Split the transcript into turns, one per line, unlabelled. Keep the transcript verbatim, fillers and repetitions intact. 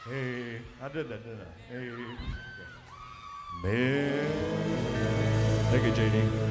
Hey, I did that, didn't I? Hey. Man. Thank you, J D.